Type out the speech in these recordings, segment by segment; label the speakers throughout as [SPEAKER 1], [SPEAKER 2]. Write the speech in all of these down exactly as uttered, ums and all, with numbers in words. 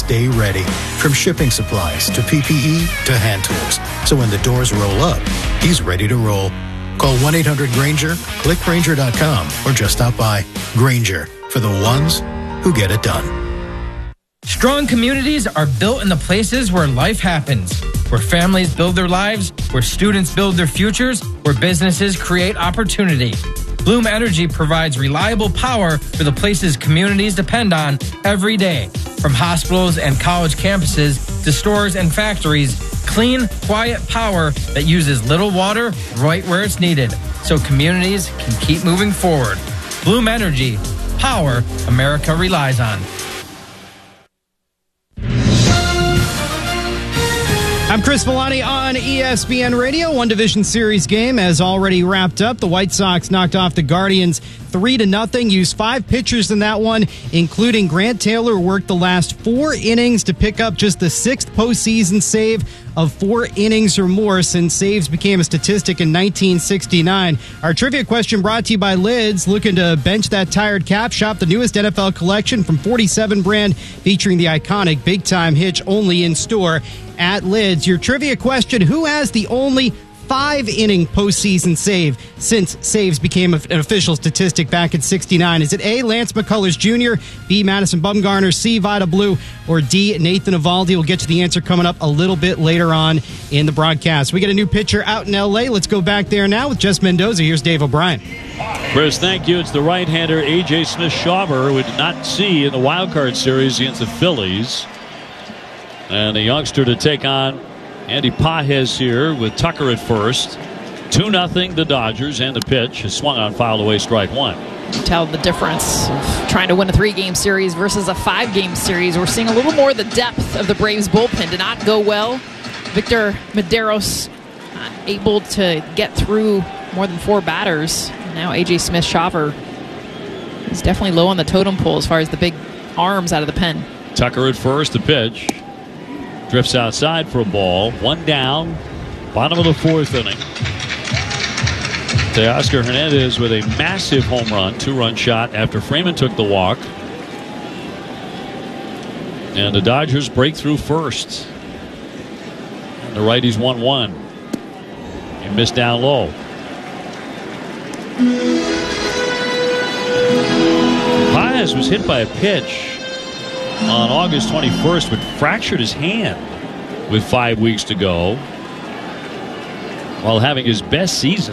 [SPEAKER 1] stay ready. From shipping supplies to P P E to hand tools. So when the doors roll up, he's ready to roll. Call one eight hundred Grainger, click Grainger dot com, or just stop by. Grainger, for the ones who get it done.
[SPEAKER 2] Strong communities are built in the places where life happens, where families build their lives, where students build their futures, where businesses create opportunity. Bloom Energy provides reliable power for the places communities depend on every day. From hospitals and college campuses to stores and factories, clean, quiet power that uses little water right where it's needed, so communities can keep moving forward. Bloom Energy, power America relies on.
[SPEAKER 3] I'm Chris Milani on E S P N Radio. One Division Series game has already wrapped up. The White Sox knocked off the Guardians three to nothing. Used five pitchers in that one, including Grant Taylor, who worked the last four innings to pick up just the sixth postseason save of four innings or more since saves became a statistic in nineteen sixty-nine. Our trivia question brought to you by Lids. Looking to bench that tired cap? Shop the newest N F L collection from forty-seven brand featuring the iconic Big Time Hitch, only in store at Lids. Your trivia question: who has the only five-inning postseason save since saves became an official statistic back in sixty-nine? Is it A, Lance McCullers Junior, B, Madison Bumgarner, C, Vida Blue, or D, Nathan Eovaldi? We'll get to the answer coming up a little bit later on in the broadcast. We get a new pitcher out in L A. Let's go back there now with Jess Mendoza. Here's Dave O'Brien.
[SPEAKER 4] Chris, thank you. It's the right-hander A J Smith-Shawver, who we did not see in the wild card series against the Phillies. And the youngster to take on Andy Pages here with Tucker at first. two nothing the Dodgers, and the pitch is swung on, fouled away, strike one.
[SPEAKER 5] Tell the difference of trying to win a three-game series versus a five-game series. We're seeing a little more of the depth of the Braves bullpen. Did not go well. Victor Mederos not able to get through more than four batters. Now A J Smith-Shawver is definitely low on the totem pole as far as the big arms out of the pen.
[SPEAKER 4] Tucker at first, the pitch. Drifts outside for a ball. One down. Bottom of the fourth inning. Teoscar Hernandez with a massive home run. Two-run shot after Freeman took the walk. And the Dodgers break through first. And the righties one one. He missed down low. Paez was hit by a pitch on August twenty-first, but fractured his hand with five weeks to go while having his best season.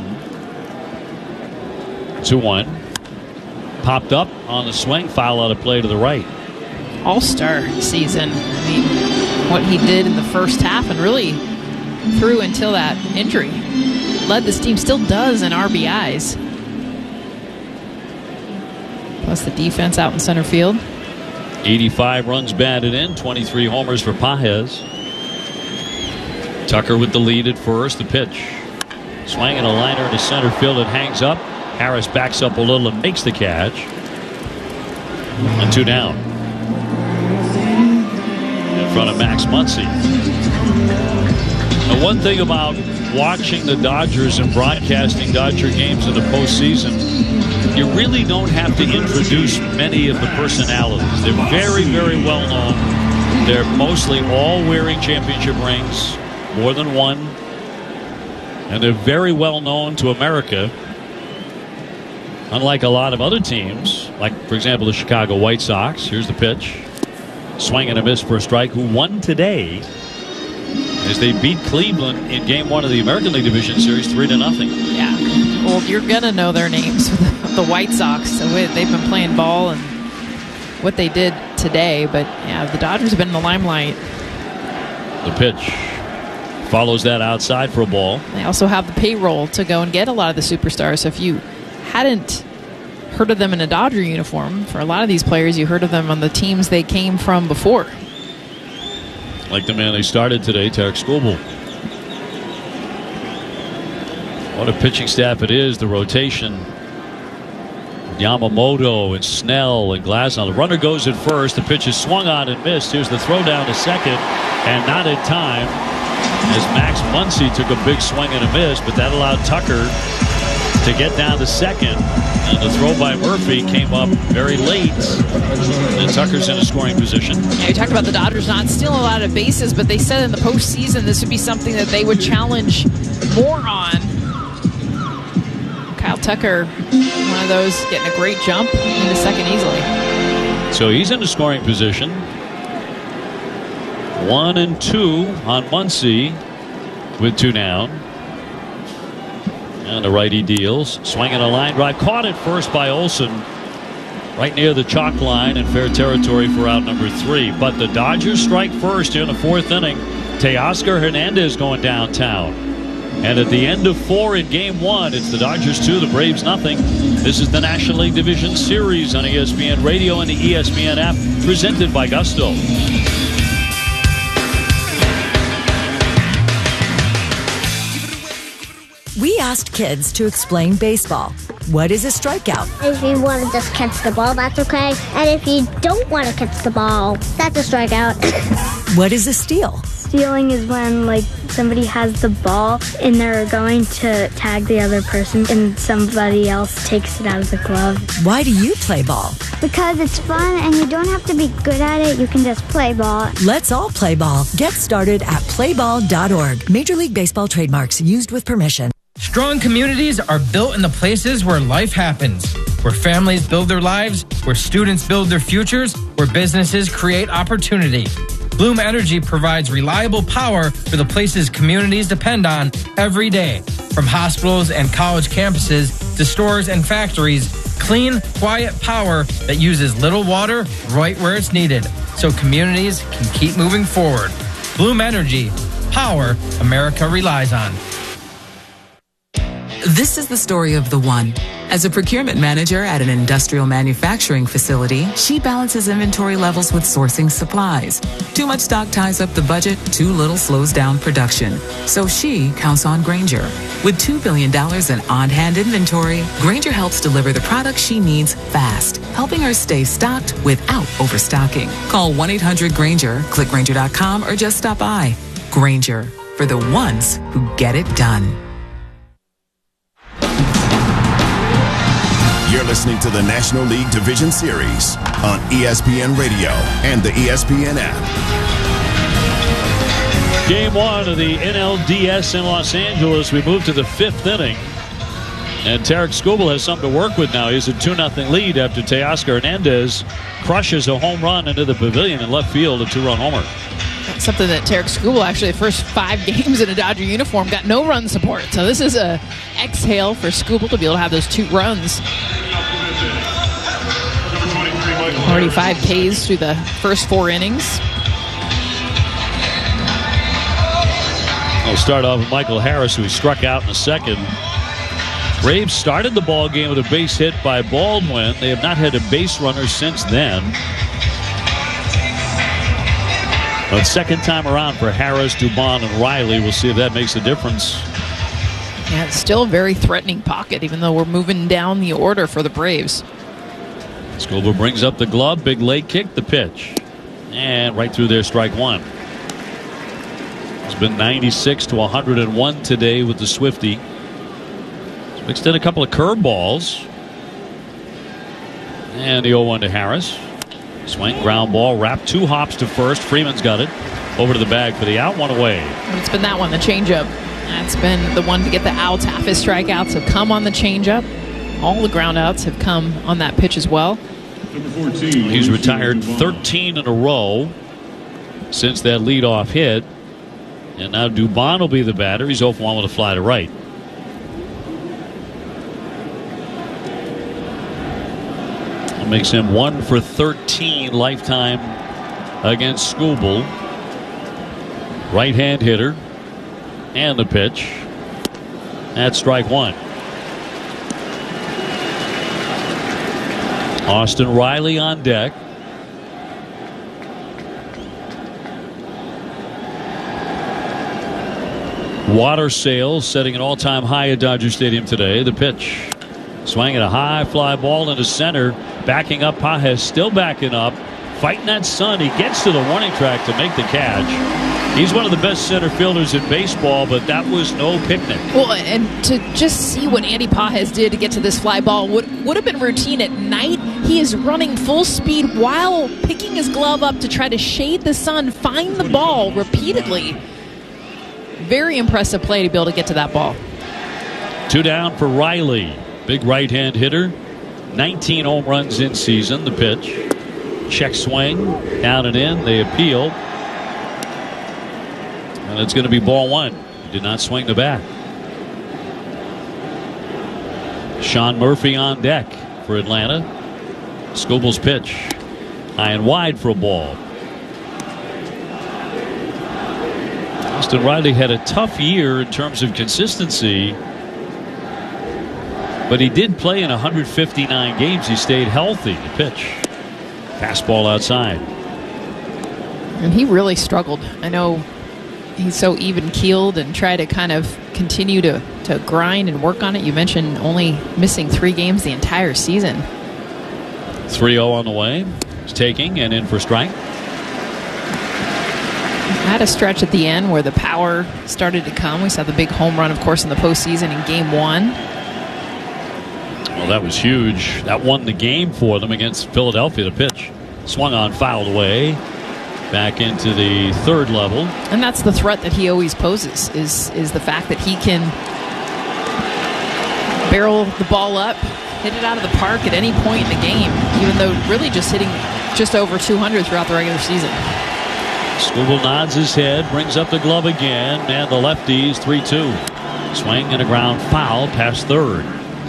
[SPEAKER 4] two one. Popped up on the swing, foul out of play to the right.
[SPEAKER 5] All-star season. I mean, what he did in the first half and really through until that injury. Led this team, still does in R B Is. Plus the defense out in center field.
[SPEAKER 4] eighty-five runs batted in, twenty-three homers for Pages. Tucker with the lead at first. The pitch. Swinging a liner into center field. It hangs up. Harris backs up a little and makes the catch. And two down. In front of Max Muncy. The one thing about watching the Dodgers and broadcasting Dodger games in the postseason, you really don't have to introduce many of the personalities. They're very, very well known. They're mostly all wearing championship rings, more than one. And they're very well known to America. Unlike a lot of other teams, like, for example, the Chicago White Sox. Here's the pitch. Swing and a miss for a strike, who won today as they beat Cleveland in game one of the American League Division Series three to nothing.
[SPEAKER 5] Yeah. Well, you're going to know their names, the White Sox. So they've been playing ball and what they did today. But, yeah, the Dodgers have been in the limelight.
[SPEAKER 4] The pitch follows that outside for a ball.
[SPEAKER 5] They also have the payroll to go and get a lot of the superstars. So if you hadn't heard of them in a Dodger uniform, for a lot of these players, you heard of them on the teams they came from before.
[SPEAKER 4] Like the man they started today, Tarek Skubal. What a pitching staff it is, the rotation. Yamamoto and Snell and Glasnow. The runner goes at first. The pitch is swung on and missed. Here's the throw down to second, and not in time as Max Muncy took a big swing and a miss, but that allowed Tucker to get down to second. And the throw by Murphy came up very late. And Tucker's in a scoring position.
[SPEAKER 5] Yeah, we talked about the Dodgers not stealing a lot of bases, but they said in the postseason this would be something that they would challenge more on. Kyle Tucker, one of those, getting a great jump into second easily.
[SPEAKER 4] So he's in a scoring position. One and two on Muncy with two down. And the righty deals. Swinging a line drive. Caught at first by Olson. Right near the chalk line in fair territory for out number three. But the Dodgers strike first here in the fourth inning. Teoscar Hernandez going downtown. And at the end of four in game one, it's the Dodgers two, the Braves nothing. This is the National League Division Series on E S P N Radio and the E S P N app, presented by Gusto.
[SPEAKER 6] We asked kids to explain baseball. What is a strikeout?
[SPEAKER 7] If you want to just catch the ball, that's okay. And if you don't want to catch the ball, that's a strikeout.
[SPEAKER 6] What is a steal?
[SPEAKER 8] Stealing is when, like, somebody has the ball and they're going to tag the other person and somebody else takes it out of the glove.
[SPEAKER 6] Why do you play ball?
[SPEAKER 7] Because it's fun and you don't have to be good at it. You can just play ball.
[SPEAKER 6] Let's all play ball. Get started at play ball dot org. Major League Baseball trademarks used with permission.
[SPEAKER 2] Strong communities are built in the places where life happens, where families build their lives, where students build their futures, where businesses create opportunity. Bloom Energy provides reliable power for the places communities depend on every day. From hospitals and college campuses to stores and factories, clean, quiet power that uses little water right where it's needed, so communities can keep moving forward. Bloom Energy, power America relies on.
[SPEAKER 9] This is the story of the one. As a procurement manager at an industrial manufacturing facility, she balances inventory levels with sourcing supplies. Too much stock ties up the budget, too little slows down production. So she counts on Grainger. With two billion dollars in on-hand inventory, Grainger helps deliver the products she needs fast, helping her stay stocked without overstocking. Call one eight hundred Grainger, click Grainger dot com, or just stop by. Grainger, for the ones who get it done.
[SPEAKER 10] You're listening to the National League Division Series on E S P N Radio and the E S P N app.
[SPEAKER 4] Game one of the N L D S in Los Angeles. We move to the fifth inning. And Tarek Skubal has something to work with now. He's a two nothing lead after Teoscar Hernandez crushes a home run into the pavilion in left field, a two-run homer.
[SPEAKER 5] That's something that Tarek Skubal, actually, the first five games in a Dodger uniform, got no run support. So this is a exhale for Skubal to be able to have those two runs. Already five Ks through the first four innings.
[SPEAKER 4] We'll start off with Michael Harris, who struck out in the second. Braves started the ball game with a base hit by Baldwin. They have not had a base runner since then. But second time around for Harris, Dubon, and Riley. We'll see if that makes a difference.
[SPEAKER 5] Yeah, it's still a very threatening pocket, even though we're moving down the order for the Braves.
[SPEAKER 4] Skubal brings up the glove, big leg kick, the pitch. And right through there, strike one. It's been ninety-six to one hundred one today with the Swiftie. He's mixed in a couple of curveballs. And the oh one to Harris. Swing, ground ball, wrap, two hops to first. Freeman's got it. Over to the bag for the out, one away.
[SPEAKER 5] It's been that one, the changeup. That's been the one to get the outs. Half his strikeouts have come on the changeup. All the ground outs have come on that pitch as well.
[SPEAKER 4] He's retired thirteen in a row since that leadoff hit. And now Dubon will be the batter. He's oh for one with a fly to right. That makes him one for thirteen lifetime against Skubal. Right-hand hitter. And the pitch. That's strike one. Austin Riley on deck. Water sales setting an all-time high at Dodger Stadium today. The pitch. Swinging a high fly ball into center. Backing up, Pages still backing up. Fighting that sun. He gets to the warning track to make the catch. He's one of the best center fielders in baseball, but that was no picnic.
[SPEAKER 5] Well, and to just see what Andy Pages did to get to this fly ball would, would have been routine at night. He is running full speed while picking his glove up to try to shade the sun, find the ball repeatedly. Very impressive play to be able to get to that ball.
[SPEAKER 4] Two down for Riley. Big right-hand hitter. nineteen home runs in season. The pitch. Check swing. Down and in. They appeal. And it's going to be ball one. He did not swing the bat. Sean Murphy on deck for Atlanta. Scooble's pitch. High and wide for a ball. Austin Riley had a tough year in terms of consistency, but he did play in one hundred fifty-nine games. He stayed healthy. The pitch. Fastball outside.
[SPEAKER 5] And he really struggled. I know he's so even-keeled and try to kind of continue to, to grind and work on it. You mentioned only missing three games the entire season.
[SPEAKER 4] three oh on the way. He's taking and in for strike.
[SPEAKER 5] Had a stretch at the end where the power started to come. We saw the big home run, of course, in the postseason in game one.
[SPEAKER 4] Well, that was huge. That won the game for them against Philadelphia. The pitch swung on, fouled away. Back into the third level.
[SPEAKER 5] And that's the threat that he always poses, is, is the fact that he can barrel the ball up, hit it out of the park at any point in the game, even though really just hitting just over two hundred throughout the regular season.
[SPEAKER 4] Skubal nods his head, brings up the glove again, and the lefties three two. Swing and a ground foul past third.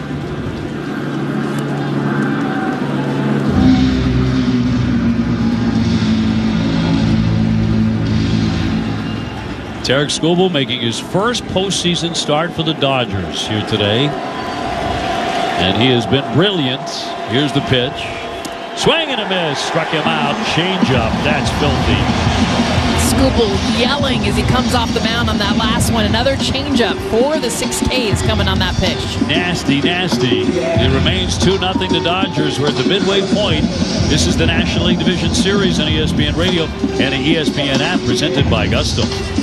[SPEAKER 4] Tarik Skubal making his first postseason start for the Dodgers here today. And he has been brilliant. Here's the pitch. Swing and a miss. Struck him out. Changeup. That's filthy.
[SPEAKER 5] Skubal yelling as he comes off the mound on that last one. Another changeup for the six Ks coming on that pitch.
[SPEAKER 4] Nasty, nasty. It remains two nothing the Dodgers. We're at the midway point. This is the National League Division Series on E S P N Radio and the E S P N app presented by Gusto.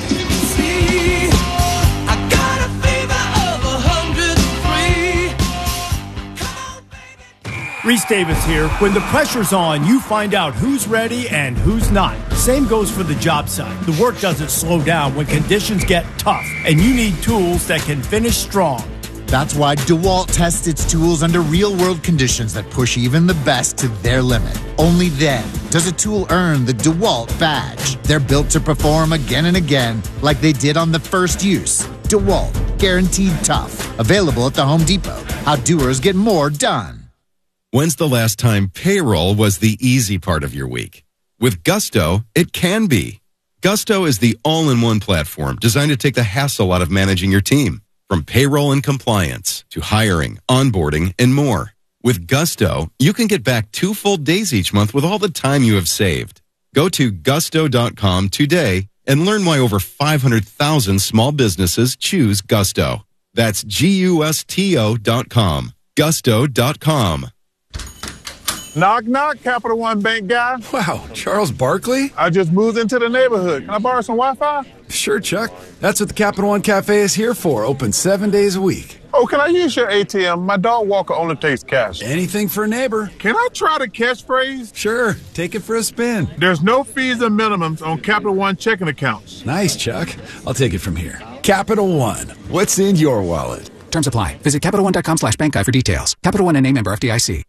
[SPEAKER 11] Reese Davis here. When the pressure's on, you find out who's ready and who's not. Same goes for the job site. The work doesn't slow down when conditions get tough, and you need tools that can finish strong.
[SPEAKER 12] That's why DeWalt tests its tools under real-world conditions that push even the best to their limit. Only then does a tool earn the DeWalt badge. They're built to perform again and again like they did on the first use. DeWalt, guaranteed tough. Available at the Home Depot. How doers get more done.
[SPEAKER 13] When's the last time payroll was the easy part of your week? With Gusto, it can be. Gusto is the all-in-one platform designed to take the hassle out of managing your team. From payroll and compliance to hiring, onboarding, and more. With Gusto, you can get back two full days each month with all the time you have saved. Go to gusto dot com today and learn why over five hundred thousand small businesses choose Gusto. That's G U S T O dot com. gusto dot com.
[SPEAKER 14] Knock, knock, Capital One Bank guy.
[SPEAKER 15] Wow, Charles Barkley?
[SPEAKER 14] I just moved into the neighborhood. Can I borrow some Wi-Fi?
[SPEAKER 15] Sure, Chuck. That's what the Capital One Cafe is here for, open seven days a week.
[SPEAKER 14] Oh, can I use your A T M? My dog walker only takes cash.
[SPEAKER 15] Anything for a neighbor.
[SPEAKER 14] Can I try the catchphrase?
[SPEAKER 15] Sure, take it for a spin.
[SPEAKER 14] There's no fees and minimums on Capital One checking accounts.
[SPEAKER 15] Nice, Chuck. I'll take it from here. Capital One. What's in your wallet?
[SPEAKER 16] Terms apply. Visit Capital One dot com slash bank guide for details. Capital One N A member F D I C.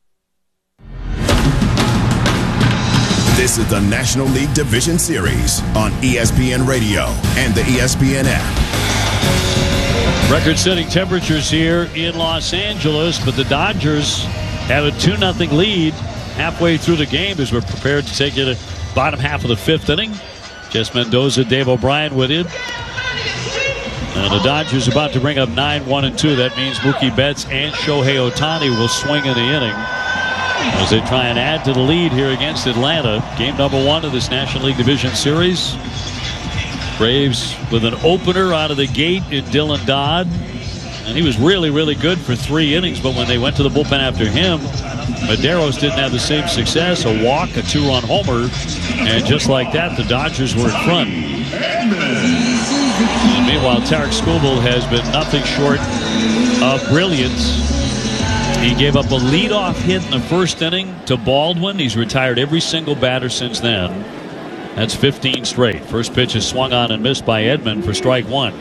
[SPEAKER 10] This is the National League Division Series on E S P N Radio and the E S P N app.
[SPEAKER 4] Record-setting temperatures here in Los Angeles, but the Dodgers have a two nothing lead halfway through the game as we're prepared to take it to the bottom half of the fifth inning. Jess Mendoza, Dave O'Brien with it. And the Dodgers about to bring up nine one and two. That means Mookie Betts and Shohei Ohtani will swing in the inning as they try and add to the lead here against Atlanta. Game number one of this National League Division Series. Braves with an opener out of the gate in Dylan Dodd. And he was really, really good for three innings, but when they went to the bullpen after him, Medeiros didn't have the same success. A walk, a two-run homer, and just like that, the Dodgers were in front. Meanwhile, Tarek Skubal has been nothing short of brilliance. He gave up a leadoff hit in the first inning to Baldwin. He's retired every single batter since then. That's fifteen straight. First pitch is swung on and missed by Edman for strike one.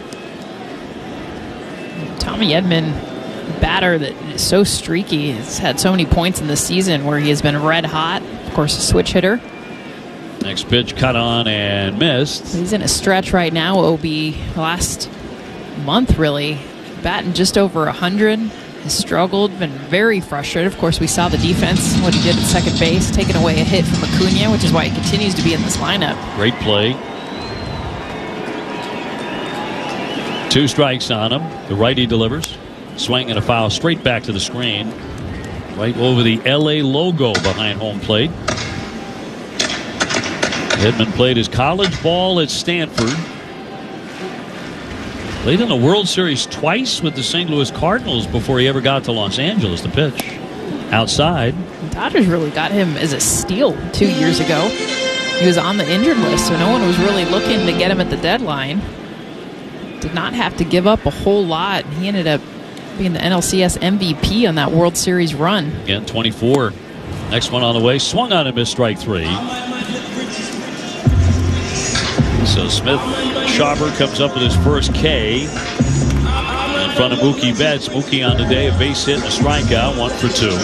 [SPEAKER 5] Tommy Edman, batter that is so streaky. He's had so many points in the season where he has been red hot. Of course, a switch hitter.
[SPEAKER 4] Next pitch cut on and missed.
[SPEAKER 5] He's in a stretch right now, O B. Last month, really. Batting just over one hundred. Has struggled, been very frustrated. Of course, we saw the defense, what he did at second base, taking away a hit from Acuna, which is why he continues to be in this lineup.
[SPEAKER 4] Great play. Two strikes on him. The righty delivers. Swing and a foul straight back to the screen. Right over the L A logo behind home plate. Edman played his college ball at Stanford. Played in the World Series twice with the Saint Louis Cardinals before he ever got to Los Angeles. The pitch outside.
[SPEAKER 5] The Dodgers really got him as a steal two years ago. He was on the injured list, so no one was really looking to get him at the deadline. Did not have to give up a whole lot. He ended up being the N L C S M V P on that World Series run.
[SPEAKER 4] Again, twenty-four. Next one on the way. Swung on and missed strike three. So Smith Schauber comes up with his first K in front of Mookie Betts. Mookie on the day, a base hit and a strikeout, one for two.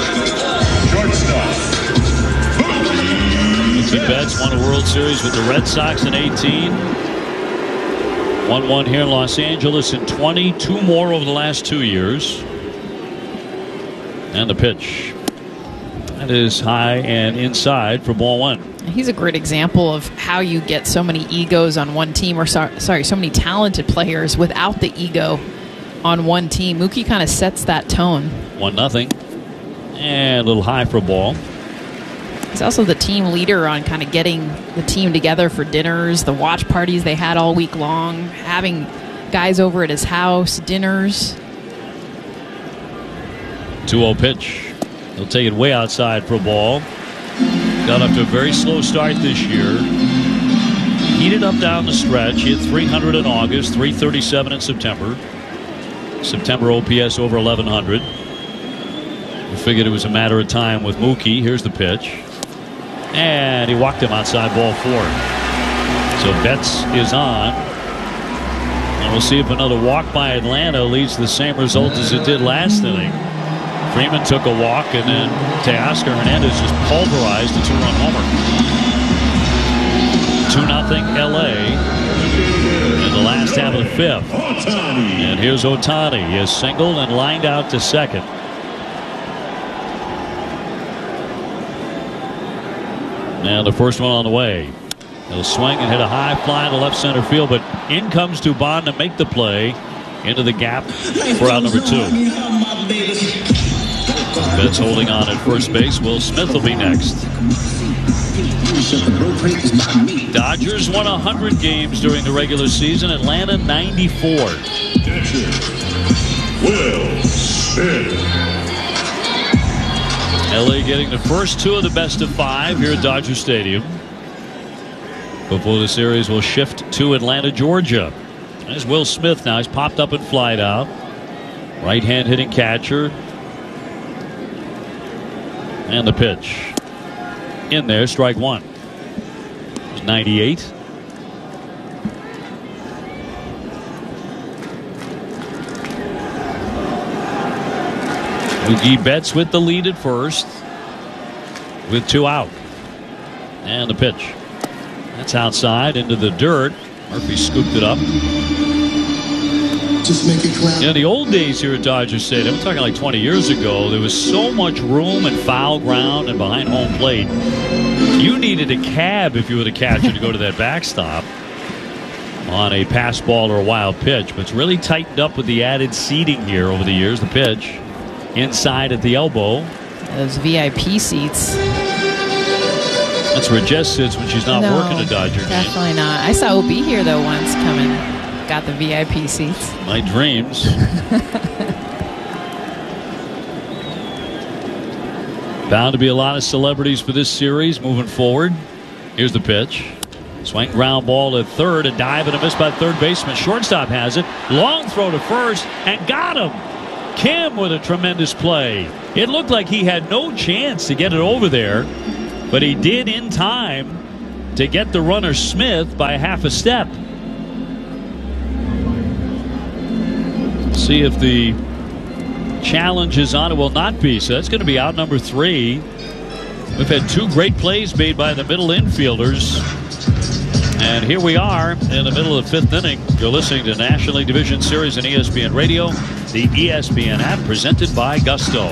[SPEAKER 4] Mookie Betts won a World Series with the Red Sox in eighteen. one one here in Los Angeles in twenty. Two more over the last two years. And the pitch. That is high and inside for ball one.
[SPEAKER 5] He's a great example of how you get so many egos on one team, or so, sorry, so many talented players without the ego on one team. Mookie kind of sets that tone.
[SPEAKER 4] One nothing, and a little high for a ball.
[SPEAKER 5] He's also the team leader on kind of getting the team together for dinners, the watch parties they had all week long, having guys over at his house, dinners.
[SPEAKER 4] two oh pitch. He'll take it way outside for a ball. Got up to a very slow start this year. Heated up down the stretch. Hit three hundred in August, three thirty-seven in September. September O P S over eleven hundred. We figured it was a matter of time with Mookie. Here's the pitch. And he walked him outside, ball four. So Betts is on. And we'll see if another walk by Atlanta leads to the same result as it did last inning. Freeman took a walk, and then Teoscar Hernandez just pulverized a two-run homer. two nothing L A in the last half of the fifth. And here's Ohtani. He has singled and lined out to second. Now the first one on the way. He'll swing and hit a high fly to left center field, but in comes Dubon to make the play into the gap for out number two. Betts holding on at first base. Will Smith will be next. Dodgers won one hundred games during the regular season. Atlanta ninety-four. Will Smith. L A getting the first two of the best of five here at Dodger Stadium before the series will shift to Atlanta, Georgia. There's Will Smith now. He's popped up and flied out. Right hand hitting catcher. And the pitch. In there, strike one. ninety-eight. Mookie Betts with the lead at first. With two out. And the pitch. That's outside into the dirt. Murphy scooped it up. Just make it clap. In the old days here at Dodger Stadium, I'm talking like twenty years ago, there was so much room and foul ground and behind home plate. You needed a cab if you were the catcher to go to that backstop on a pass ball or a wild pitch. But it's really tightened up with the added seating here over the years. The pitch inside at the elbow.
[SPEAKER 5] Those V I P seats.
[SPEAKER 4] That's where Jess sits when she's not
[SPEAKER 5] no,
[SPEAKER 4] working a Dodger game.
[SPEAKER 5] Definitely not. I saw O B here, though, once coming. Got the V I P seats.
[SPEAKER 4] My dreams. Bound to be a lot of celebrities for this series moving forward. Here's the pitch. Swing ground ball at third. A dive and a miss by third baseman. Shortstop has it. Long throw to first and got him. Kim with a tremendous play. It looked like he had no chance to get it over there, but he did in time to get the runner Smith by half a step. See if the challenge is on. It will not be, so that's going to be out number three. We've had two great plays made by the middle infielders. And here we are in the middle of the fifth inning. You're listening to National League Division Series on E S P N Radio, the E S P N app, presented by Gusto.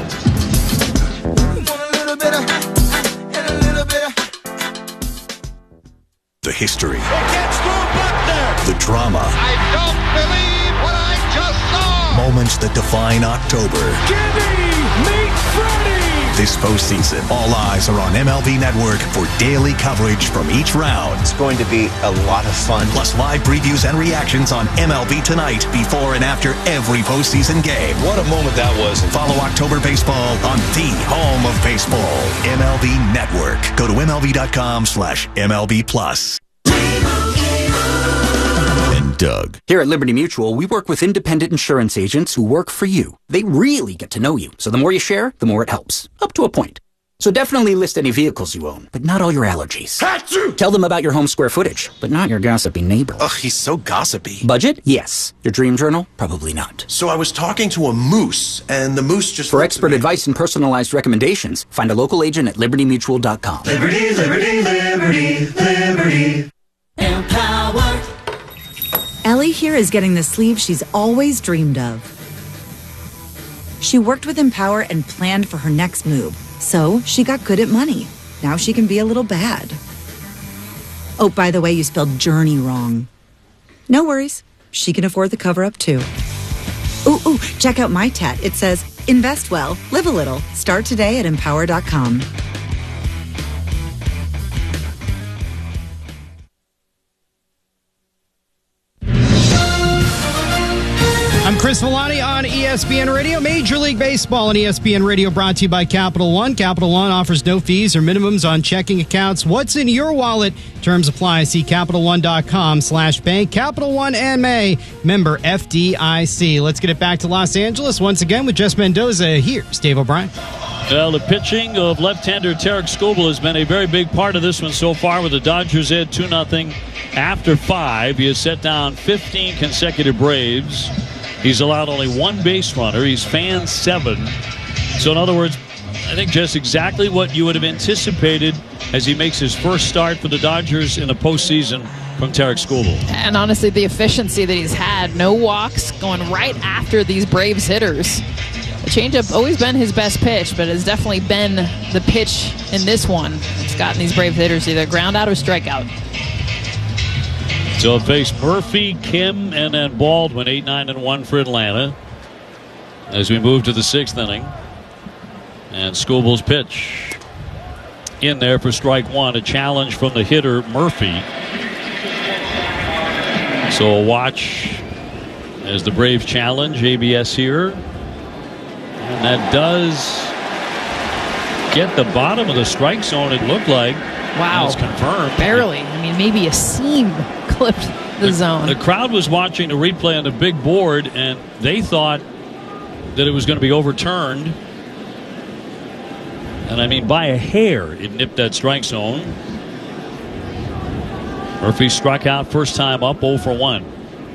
[SPEAKER 10] The history. The drama.
[SPEAKER 17] I don't believe what I just saw.
[SPEAKER 10] Moments that define October.
[SPEAKER 17] Jimmy, meet Freddie.
[SPEAKER 10] This postseason, all eyes are on M L B Network for daily coverage from each round.
[SPEAKER 18] It's going to be a lot of fun.
[SPEAKER 10] Plus live previews and reactions on M L B Tonight before and after every postseason game.
[SPEAKER 18] What a moment that was.
[SPEAKER 10] Follow October baseball on the home of baseball, M L B Network. Go to MLB.com slash MLB Plus. And Doug.
[SPEAKER 16] Here at Liberty Mutual, we work with independent insurance agents who work for you. They really get to know you. So the more you share, the more it helps. Up to a point. So definitely list any vehicles you own, but not all your allergies. Achoo! Tell them about your home square footage, but not your gossipy neighbor.
[SPEAKER 18] Ugh, he's so gossipy.
[SPEAKER 16] Budget? Yes. Your dream journal? Probably not.
[SPEAKER 18] So I was talking to a moose, and the moose just...
[SPEAKER 16] For expert advice and personalized recommendations, find a local agent at liberty mutual dot com.
[SPEAKER 17] Liberty, liberty, liberty, liberty. Empower.
[SPEAKER 19] Ellie here is getting the sleeve she's always dreamed of. She worked with Empower and planned for her next move, so she got good at money. Now she can be a little bad. Oh, by the way, you spelled journey wrong. No worries. She can afford the cover-up, too. Ooh, ooh, check out my tat. It says, invest well, live a little. Start today at empower dot com.
[SPEAKER 3] I'm Chris Villani on E S P N Radio. Major League Baseball on E S P N Radio brought to you by Capital One. Capital One offers no fees or minimums on checking accounts. What's in your wallet? Terms apply. See Capital One dot com slash bank. Capital One and May. Member F D I C. Let's get it back to Los Angeles once again with Jess Mendoza. Here's Dave O'Brien.
[SPEAKER 4] Well, the pitching of left-hander Tarik Skubal has been a very big part of this one so far, with the Dodgers ahead two nothing after five. He has set down fifteen consecutive Braves. He's allowed only one base runner. He's fanned seven. So, in other words, I think just exactly what you would have anticipated as he makes his first start for the Dodgers in the postseason from Tarik Skubal.
[SPEAKER 5] And honestly, the efficiency that he's had, no walks, going right after these Braves hitters. The changeup always been his best pitch, but has definitely been the pitch in this one. It's gotten these Braves hitters either ground out or strikeout.
[SPEAKER 4] So face Murphy, Kim, and then Baldwin, eight nine and one for Atlanta as we move to the sixth inning. And Skubal's pitch in there for strike one, a challenge from the hitter Murphy. So a watch as the Braves challenge A B S here. And that does get the bottom of the strike zone, it looked like.
[SPEAKER 5] Wow.
[SPEAKER 4] It's confirmed.
[SPEAKER 5] Barely. I mean, maybe a seam clipped the,
[SPEAKER 4] the
[SPEAKER 5] zone.
[SPEAKER 4] The crowd was watching the replay on the big board, and they thought that it was going to be overturned. And I mean, by a hair, it nipped that strike zone. Murphy struck out first time up, oh for one.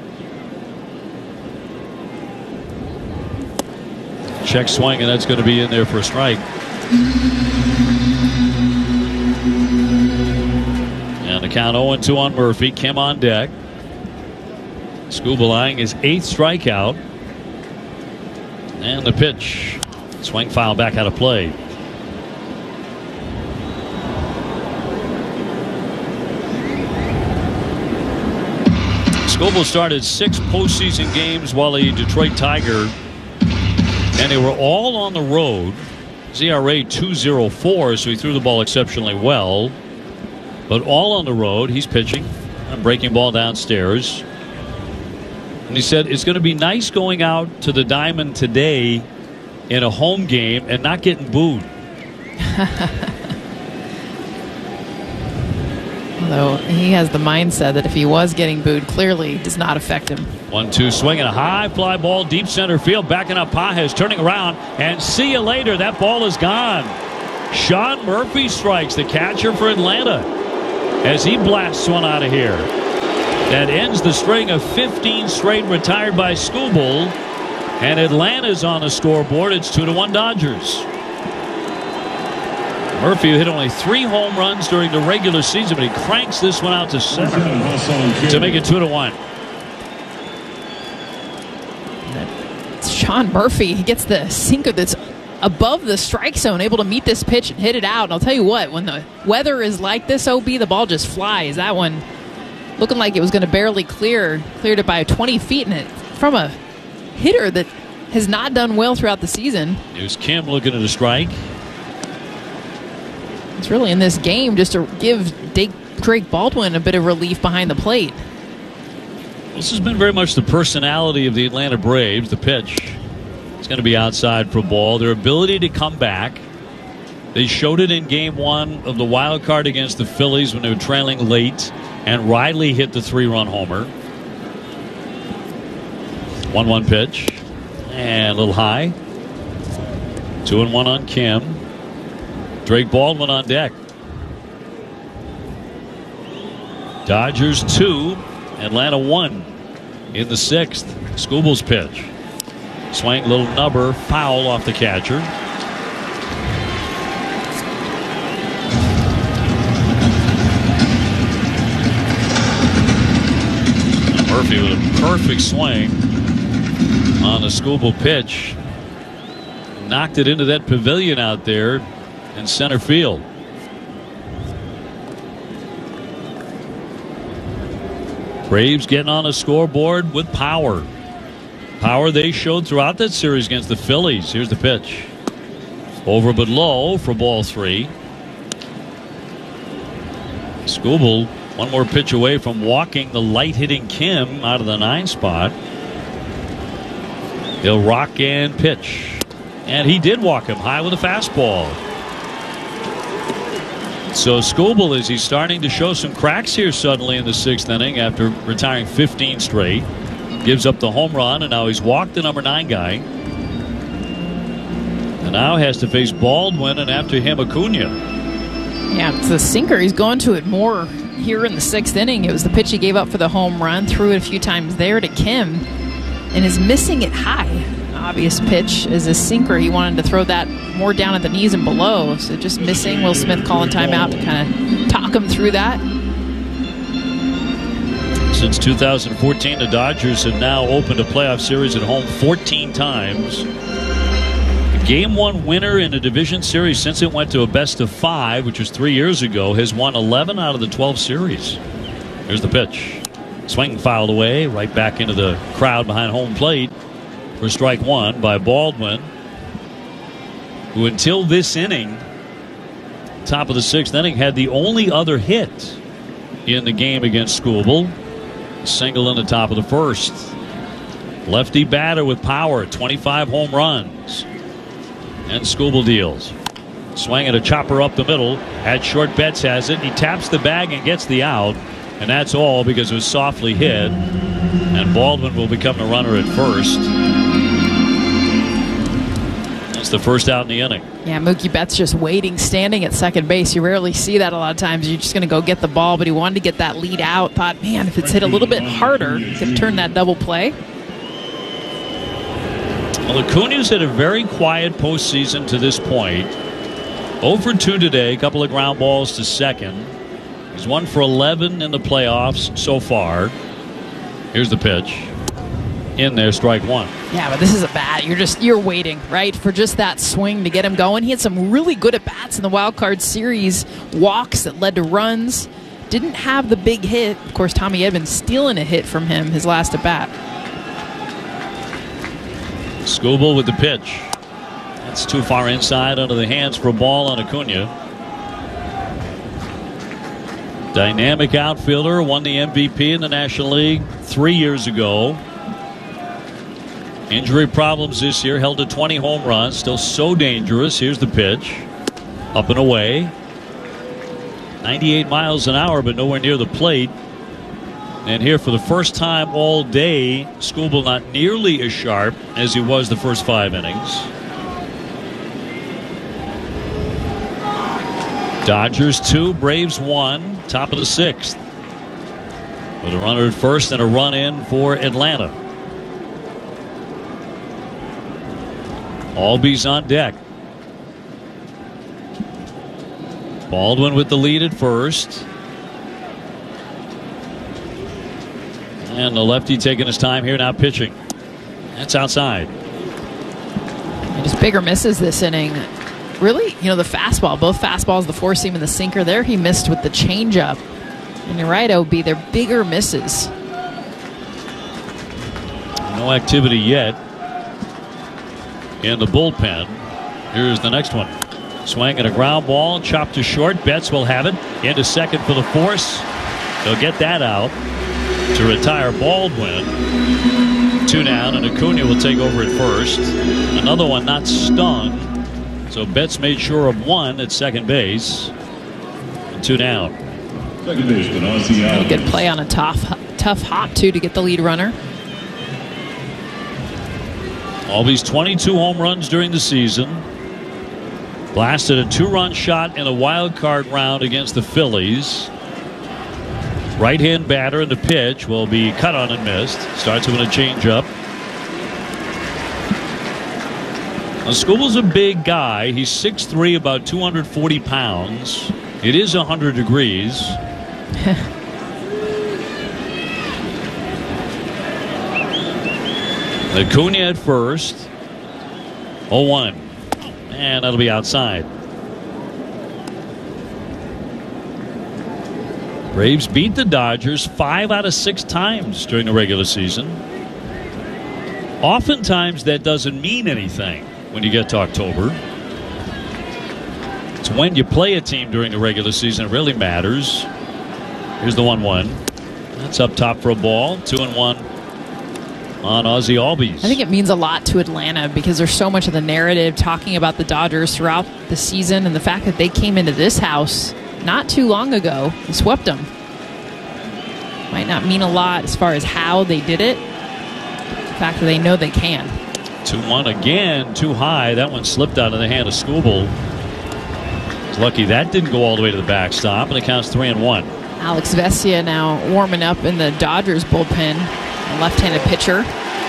[SPEAKER 4] Check swing, and that's going to be in there for a strike. And the count oh and two on Murphy. Kim on deck. Skubal eyeing his eighth strikeout. And the pitch. Swing foul back out of play. Skubal started six postseason games while a Detroit Tiger, and they were all on the road. Z R A two oh four, so he threw the ball exceptionally well. But all on the road, he's pitching. I'm breaking ball downstairs. And he said it's going to be nice going out to the diamond today in a home game and not getting booed.
[SPEAKER 5] Although he has the mindset that if he was getting booed, clearly it does not affect him.
[SPEAKER 4] one two swing and a high fly ball deep center field. Backing up Pages, turning around, and see you later. That ball is gone. Sean Murphy strikes, the catcher for Atlanta, as he blasts one out of here. That ends the string of fifteen straight retired by Skubal. And Atlanta's on the scoreboard. It's two to one Dodgers. Murphy hit only three home runs during the regular season, but he cranks this one out to seven to make it two to one.
[SPEAKER 5] It's Sean Murphy. He gets the sinker that's above the strike zone, able to meet this pitch and hit it out. And I'll tell you what, when the weather is like this, O B, the ball just flies. That one looking like it was going to barely clear, cleared it by twenty feet, and it from a hitter that has not done well throughout the season.
[SPEAKER 4] Here's Kim looking at a strike.
[SPEAKER 5] It's really in this game just to give Drake Baldwin a bit of relief behind the plate.
[SPEAKER 4] This has been very much the personality of the Atlanta Braves. The pitch is going to be outside for a ball. Their ability to come back. They showed it in game one of the wild card against the Phillies when they were trailing late, and Riley hit the three-run homer. one one pitch. And a little high. Two and one on Kim. Drake Baldwin on deck. Dodgers two, Atlanta one in the sixth. Skubal's pitch. Swing, little nubber, foul off the catcher. Murphy with a perfect swing on the Skubal pitch. Knocked it into that pavilion out there in center field. Braves getting on a scoreboard with power. Power they showed throughout that series against the Phillies. Here's the pitch. Over but low for ball three. Skubal one more pitch away from walking the light-hitting Kim out of the nine spot. He'll rock and pitch. And he did walk him high with a fastball. So Skubal, is he's starting to show some cracks here suddenly in the sixth inning after retiring fifteen straight. Gives up the home run, and now he's walked the number nine guy. And now has to face Baldwin, and after him Acuna.
[SPEAKER 5] Yeah, it's the sinker. He's going to it more here in the sixth inning. It was the pitch he gave up for the home run. Threw it a few times there to Kim, and is missing it high. Obvious pitch is a sinker. He wanted to throw that more down at the knees and below, so just missing. Will Smith calling timeout to kind of talk him through that.
[SPEAKER 4] Since two thousand fourteen, the Dodgers have now opened a playoff series at home fourteen times. The game one winner in a division series since it went to a best of five, which was three years ago, has won eleven out of the twelve series. Here's the pitch. Swing fouled away, right back into the crowd behind home plate for strike one by Baldwin, who until this inning, top of the sixth inning, had the only other hit in the game against Skubal. Single in the top of the first. Lefty batter with power, twenty-five home runs. And Skubal deals. Swing at a chopper up the middle. At short, Betts has it. He taps the bag and gets the out. And that's all because it was softly hit. And Baldwin will become the runner at first. That's the first out in the inning.
[SPEAKER 5] Yeah, Mookie Betts just waiting, standing at second base. You rarely see that a lot of times. You're just going to go get the ball, but he wanted to get that lead out. Thought, man, if it's hit a little bit harder, he could turn that double play.
[SPEAKER 4] Well, Acuna's had a very quiet postseason to this point. oh for two today, a couple of ground balls to second. He's one for eleven in the playoffs so far. Here's the pitch. In there, strike one.
[SPEAKER 5] Yeah, but this is a bat. You're just you're waiting, right, for just that swing to get him going. He had some really good at bats in the wild card series, walks that led to runs. Didn't have the big hit. Of course, Tommy Edman stealing a hit from him his last at bat.
[SPEAKER 4] Skubal with the pitch. That's too far inside under the hands for a ball on Acuna. Dynamic outfielder, won the M V P in the National League three years ago. Injury problems this year, held to twenty home runs, still so dangerous. Here's the pitch. Up and away. ninety-eight miles an hour, but nowhere near the plate. And here for the first time all day, Skubal not nearly as sharp as he was the first five innings. Dodgers two, Braves one, top of the sixth. With a runner at first and a run in for Atlanta. Albies on deck. Baldwin with the lead at first. And the lefty taking his time here, now pitching. That's outside.
[SPEAKER 5] Just bigger misses this inning. Really, you know, the fastball, both fastballs, the four seam and the sinker there, he missed with the changeup. And you're right, O B, they're bigger misses.
[SPEAKER 4] No activity yet in the bullpen. Here's the next one. Swing and a ground ball, chopped to short. Betts will have it. Into second for the force. They'll get that out to retire Baldwin. Two down, and Acuna will take over at first. Another one not stung. So Betts made sure of one at second base. And two down.
[SPEAKER 5] Second baseman, Ozzie Albies. Good play on a tough, tough hop, too, to get the lead runner.
[SPEAKER 4] Albies twenty-two home runs during the season. Blasted a two-run shot in a wild card round against the Phillies. Right-hand batter, and the pitch will be cut on and missed. Starts with a changeup. Now, Skubal's a big guy. He's six three, about two hundred forty pounds. It is one hundred degrees. Acuna at first. oh one. And that'll be outside. Braves beat the Dodgers five out of six times during the regular season. Oftentimes that doesn't mean anything when you get to October. It's when you play a team during the regular season it really matters. Here's the one one. That's up top for a ball. Two and one on Ozzie Albies.
[SPEAKER 5] I think it means a lot to Atlanta because there's so much of the narrative talking about the Dodgers throughout the season, and the fact that they came into this house not too long ago and swept them might not mean a lot as far as how they did it. The fact that they know they can.
[SPEAKER 4] two one again, too high. That one slipped out of the hand of Skubal. He's lucky that didn't go all the way to the backstop, and it counts three and one.
[SPEAKER 5] Alex Vesia now warming up in the Dodgers bullpen. A left-handed pitcher.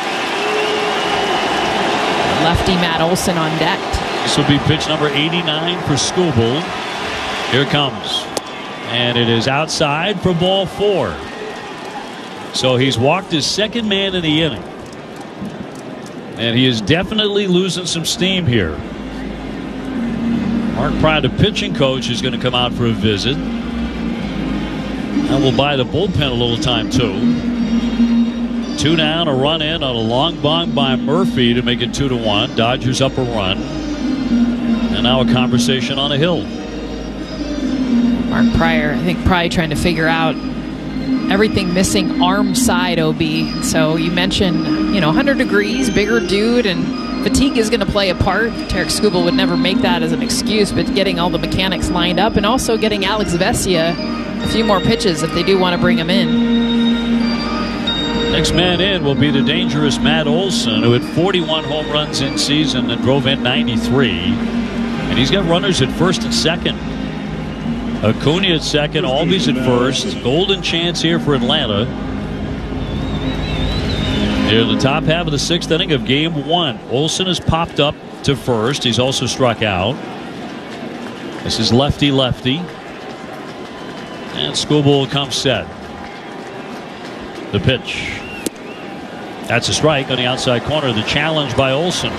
[SPEAKER 5] Lefty Matt Olson on deck.
[SPEAKER 4] This will be pitch number eighty-nine for Skubal. Here it comes. And it is outside for ball four. So he's walked his second man in the inning. And he is definitely losing some steam here. Mark Pride, the pitching coach, is going to come out for a visit. And we'll buy the bullpen a little time, too. Two down, a run in on a long bomb by Murphy to make it two to one. Dodgers up a run. And now a conversation on a hill.
[SPEAKER 5] Mark Pryor, I think probably trying to figure out everything missing arm side, O B. So you mentioned, you know, one hundred degrees, bigger dude, and fatigue is going to play a part. Tarik Skubal would never make that as an excuse, but getting all the mechanics lined up and also getting Alex Vesia a few more pitches if they do want to bring him in.
[SPEAKER 4] Next man in will be the dangerous Matt Olson, who had forty-one home runs in season and drove in ninety-three. And he's got runners at first and second. Acuna at second, Albies at first. Golden chance here for Atlanta. Here in the top half of the sixth inning of game one. Olson has popped up to first. He's also struck out. This is lefty-lefty. And Skubal comes set. The pitch. That's a strike on the outside corner. The challenge by Olson.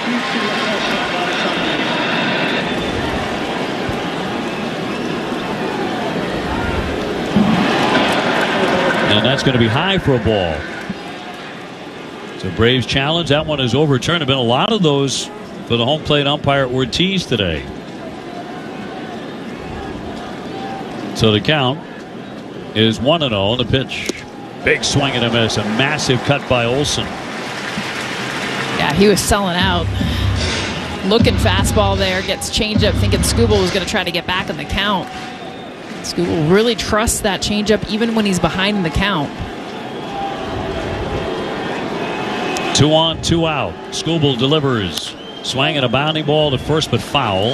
[SPEAKER 4] And that's going to be high for a ball. So Braves challenge. That one is overturned. There have been a lot of those for the home plate umpire Ortiz today. So the count is one and oh on the pitch. Big swing and a miss. A massive cut by Olson.
[SPEAKER 5] Yeah, he was selling out. Looking fastball there. Gets changed up, thinking Skubal was going to try to get back in the count. Skubal really trusts that changeup even when he's behind in the count.
[SPEAKER 4] Two on, two out. Skubal delivers. Swinging a bounding ball to first, but foul.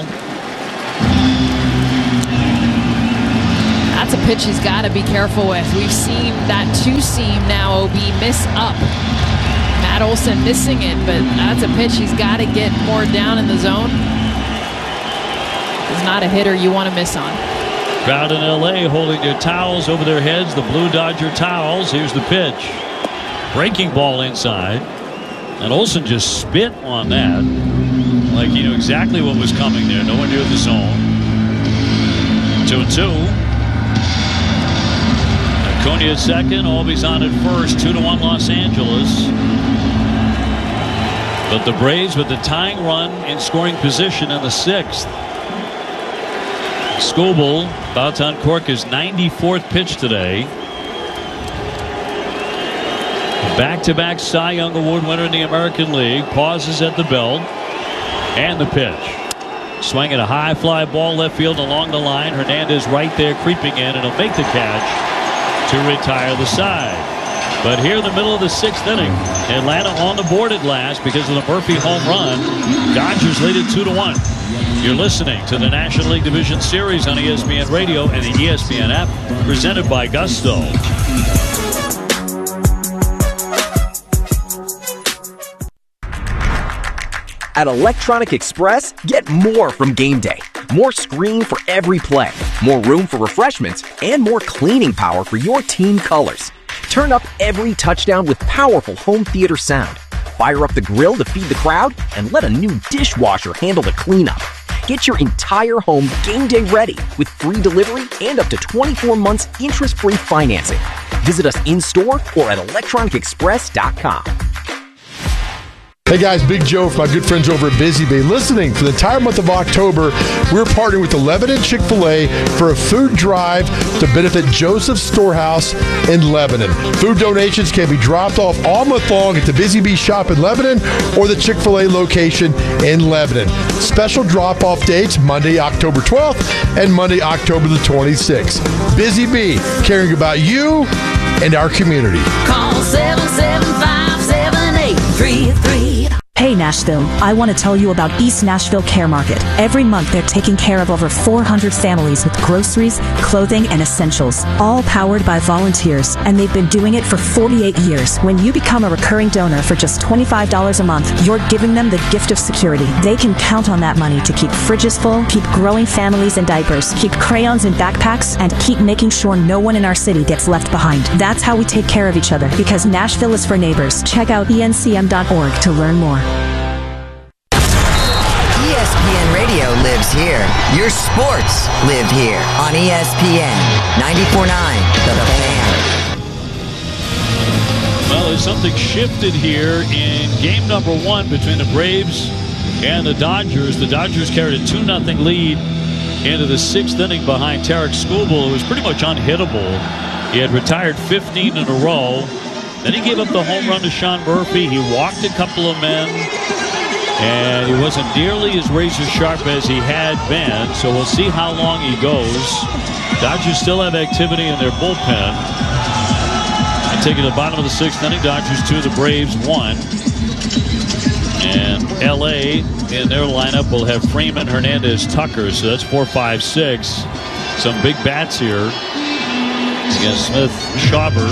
[SPEAKER 5] That's a pitch he's got to be careful with. We've seen that two-seam now, O B, miss up. Matt Olson missing it, but that's a pitch he's got to get more down in the zone. He's not a hitter you want to miss on.
[SPEAKER 4] Crowd in L A holding their towels over their heads, the Blue Dodger towels. Here's the pitch. Breaking ball inside. And Olson just spit on that. Like he knew exactly what was coming there. No one near the zone. Two and two. Acuna at second. Always on at first. Two to one Los Angeles. But the Braves with the tying run in scoring position in the sixth. Skubal about to uncork his ninety-fourth pitch today. Back-to-back Cy Young Award winner in the American League. Pauses at the belt. And the pitch. Swinging a high fly ball left field along the line. Hernandez right there creeping in, and he'll make the catch to retire the side. But here in the middle of the sixth inning, Atlanta on the board at last because of the Murphy home run. Dodgers lead it two to one. You're listening to the National League Division Series on E S P N Radio and the E S P N app, presented by Gusto.
[SPEAKER 20] At Electronic Express, get more from game day. More screen for every play, more room for refreshments, and more cleaning power for your team colors. Turn up every touchdown with powerful home theater sound. Fire up the grill to feed the crowd, and let a new dishwasher handle the cleanup. Get your entire home game day ready with free delivery and up to twenty-four months interest-free financing. Visit us in-store or at electronic express dot com.
[SPEAKER 21] Hey guys, Big Joe from my good friends over at Busy Bee. Listening, for the entire month of October, we're partnering with the Lebanon Chick-fil-A for a food drive to benefit Joseph's Storehouse in Lebanon. Food donations can be dropped off all month long at the Busy Bee shop in Lebanon or the Chick-fil-A location in Lebanon. Special drop-off dates, Monday, October twelfth and Monday, October the twenty-sixth. Busy Bee, caring about you and our community.
[SPEAKER 22] Call seven seven five, seven eight three three.
[SPEAKER 23] Hey Nashville, I want to tell you about East Nashville Care Market. Every month they're taking care of over four hundred families with groceries, clothing, and essentials, all powered by volunteers, and they've been doing it for forty-eight years. When you become a recurring donor for just twenty-five dollars a month, you're giving them the gift of security. They can count on that money to keep fridges full, keep growing families in diapers, keep crayons in backpacks, and keep making sure no one in our city gets left behind. That's how we take care of each other, because Nashville is for neighbors. Check out E N C M dot org to learn more.
[SPEAKER 24] E S P N Radio lives here. Your sports live here on E S P N ninety-four point nine The Fan.
[SPEAKER 4] Well, there's something shifted here in game number one between the Braves and the Dodgers. The Dodgers carried a two nothing lead into the sixth inning behind Tarik Skubal, who was pretty much unhittable. He had retired fifteen in a row. Then he gave up the home run to Sean Murphy. He walked a couple of men. And he wasn't nearly as razor sharp as he had been, so we'll see how long he goes. Dodgers still have activity in their bullpen. I take it to the bottom of the sixth inning. Dodgers two, the Braves one. And L A in their lineup will have Freeman, Hernandez, Tucker. So that's four, five, six. Some big bats here against Smith, Schauber.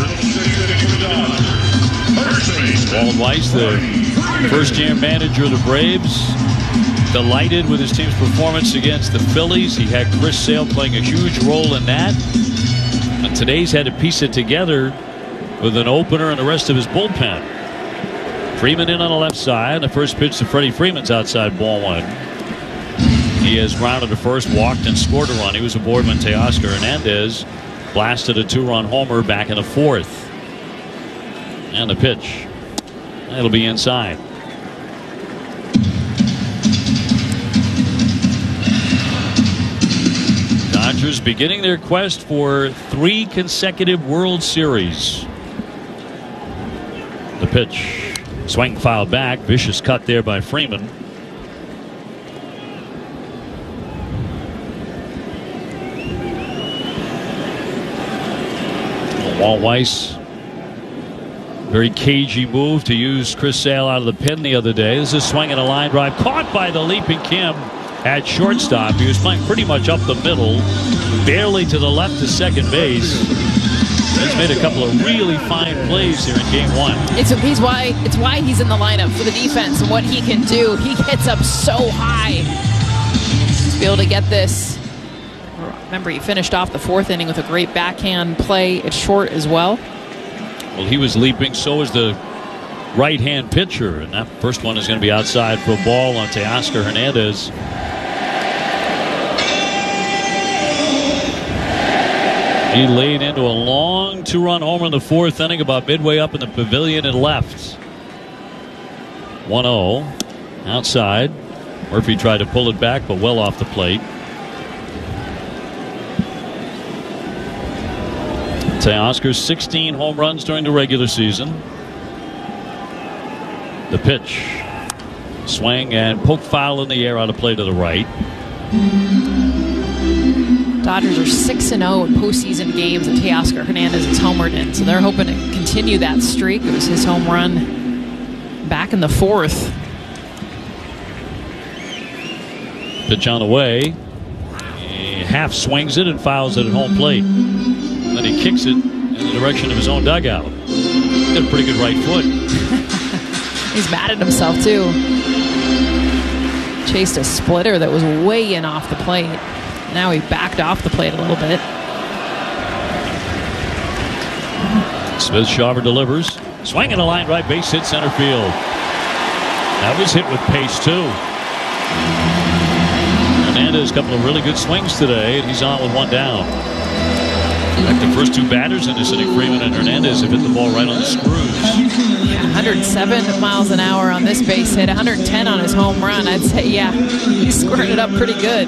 [SPEAKER 4] Walt Weiss, the first-year manager of the Braves, delighted with his team's performance against the Phillies. He had Chris Sale playing a huge role in that. And today's had to piece it together with an opener and the rest of his bullpen. Freeman in on the left side. The first pitch to Freddie Freeman's outside, ball one. He has grounded to first, walked, and scored a run. He was aboard when Teoscar Hernandez blasted a two-run homer back in the fourth. And the pitch. It'll be inside. Dodgers beginning their quest for three consecutive World Series. The pitch. Swing foul back. Vicious cut there by Freeman. Walt Weiss, very cagey move to use Chris Sale out of the pin the other day. This is swinging a line drive, caught by the leaping Kim at shortstop. He was playing pretty much up the middle, barely to the left to second base. He's made a couple of really fine plays here in game one.
[SPEAKER 5] It's he's why it's why he's in the lineup for the defense and what he can do. He gets up so high to be able to get this. Remember, he finished off the fourth inning with a great backhand play at short as well.
[SPEAKER 4] Well, he was leaping, so was the right-hand pitcher, and that first one is going to be outside for a ball on Teoscar Hernandez. He laid into a long two-run homer in the fourth inning, about midway up in the pavilion and left. one oh outside. Murphy tried to pull it back, but well off the plate. Teoscar's sixteen home runs during the regular season. The pitch. Swing and poke foul in the air out of play to the right.
[SPEAKER 5] Dodgers are six and oh in postseason games that Teoscar Hernandez has homered in, so they're hoping to continue that streak. It was his home run back in the fourth.
[SPEAKER 4] Pitch on the way. He half swings it and fouls it at home plate. Then he kicks it in the direction of his own dugout. He's got a pretty good right foot.
[SPEAKER 5] He's mad at himself, too. Chased a splitter that was way in off the plate. Now he backed off the plate a little bit.
[SPEAKER 4] Smith-Shawver delivers. Swinging a line right, base hit center field. That was hit with pace, too. Hernandez, a couple of really good swings today, and he's on with one down. Like the first two batters in this inning, Freeman and Hernandez, have hit the ball right on the screws.
[SPEAKER 5] Yeah, one hundred seven miles an hour on this base hit, one hundred ten on his home run. I'd say, yeah, he squared it up pretty good.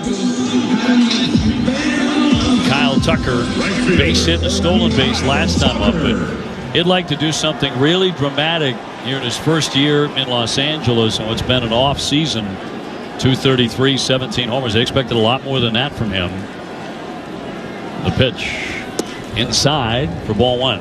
[SPEAKER 4] Kyle Tucker, base hit and a stolen base last time up, but he'd like to do something really dramatic here in his first year in Los Angeles and what's been an off season. two thirty-three, seventeen homers. They expected a lot more than that from him. The pitch. Inside for ball one.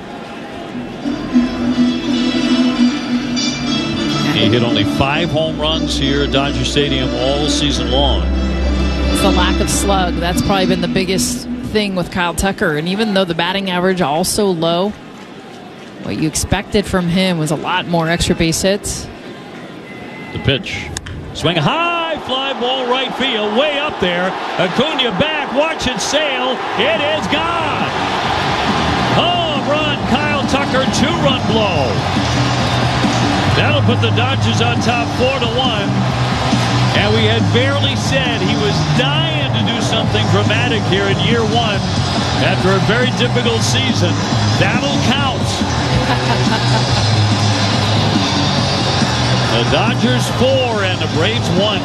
[SPEAKER 4] He hit only five home runs here at Dodger Stadium all season long.
[SPEAKER 5] It's the lack of slug. That's probably been the biggest thing with Kyle Tucker. And even though the batting average also low, what you expected from him was a lot more extra base hits.
[SPEAKER 4] The pitch. Swing high, fly ball right field, way up there. Acuna back, watch it sail. It is gone. Home run, Kyle Tucker, two-run blow. That'll put the Dodgers on top four to one. And we had barely said he was dying to do something dramatic here in year one after a very difficult season. That'll count. The Dodgers four and the Braves one.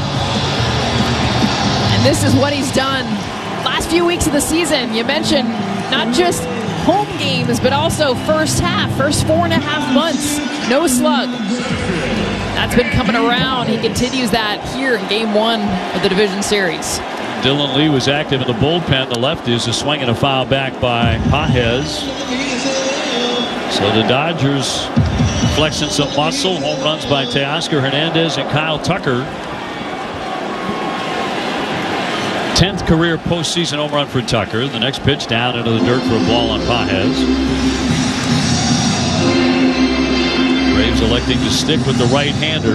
[SPEAKER 5] And this is what he's done last few weeks of the season. You mentioned not just home games, but also first half, first four and a half months. No slug. That's been coming around. He continues that here in game one of the division series.
[SPEAKER 4] Dylan Lee was active in the bullpen. The lefty is a swing and a foul back by Pages. So the Dodgers flexing some muscle. Home runs by Teoscar Hernandez and Kyle Tucker. tenth career postseason home run for Tucker. The next pitch down into the dirt for a ball on Pages. Braves electing to stick with the right-hander.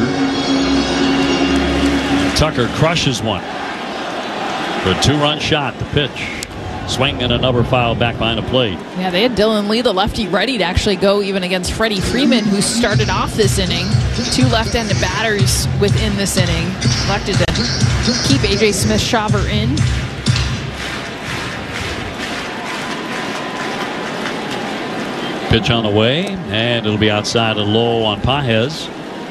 [SPEAKER 4] Tucker crushes one for a two-run shot. The pitch. Swing and another foul back behind the plate.
[SPEAKER 5] Yeah, they had Dylan Lee, the lefty, ready to actually go even against Freddie Freeman, who started off this inning. Two left-handed batters within this inning. Elected to keep A J Smith-Shawver in.
[SPEAKER 4] Pitch on the way, and it'll be outside and low on Pages.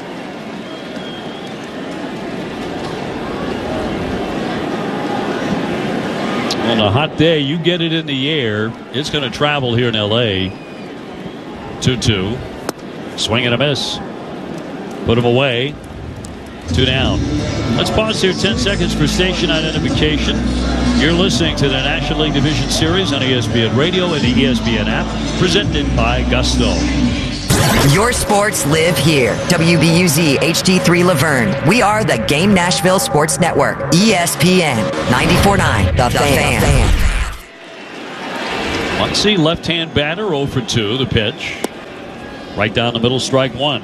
[SPEAKER 4] On a hot day, you get it in the air. It's going to travel here in L A. two two. Swing and a miss. Put him away. Two down. Let's pause here ten seconds for station identification. You're listening to the National League Division Series on E S P N Radio and the E S P N app, presented by Gusto.
[SPEAKER 24] Your sports live here. W B U Z H D three Laverne. We are the Game Nashville Sports Network. E S P N ninety-four point nine. The, the Fan. fan.
[SPEAKER 4] Muncy, left-hand batter, oh for two. The pitch. Right down the middle, strike one.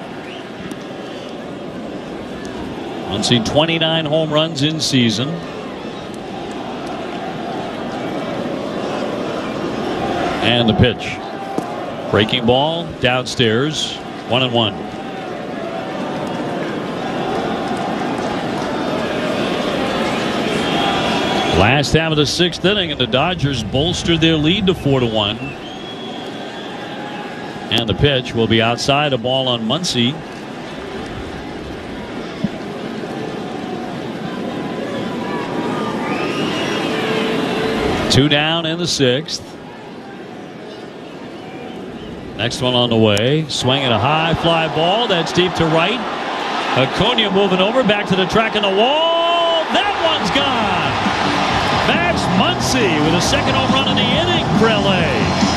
[SPEAKER 4] Muncy, twenty-nine home runs in season. And the pitch. Breaking ball downstairs. One and one. Last half of the sixth inning, and the Dodgers bolstered their lead to four to one. And the pitch will be outside, a ball on Muncy. Two down in the sixth. Next one on the way. Swinging a high fly ball. That's deep to right. Acuna moving over. Back to the track and the wall. That one's gone. Max Muncy with a second home run in the inning for L A.